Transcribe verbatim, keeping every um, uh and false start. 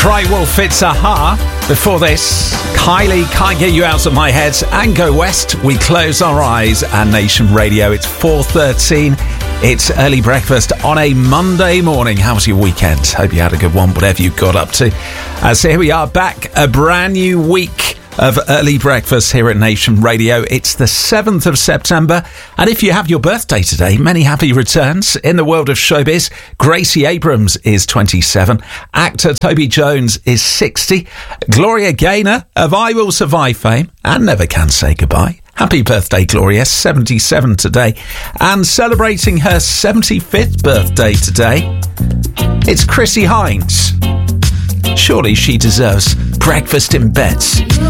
Cry Wolf, it's a-ha. Before this, Kylie, Can't Get You Out of My Head, and Go West. We close our eyes, and Nation Radio. It's four thirteen. It's early breakfast on a Monday morning. How was your weekend? Hope you had a good one, whatever you got up to. Uh, so here we are back, a brand new week of early breakfast here at Nation Radio. It's the seventh of September, and if you have your birthday today, many happy returns. In the world of showbiz, Gracie Abrams is twenty-seven, actor Toby Jones is sixty, Gloria Gaynor of I Will Survive fame and Never Can Say Goodbye. Happy birthday, Gloria, seventy-seven today. And celebrating her seventy-fifth birthday today, it's Chrissie Hynde. Surely she deserves breakfast in bed.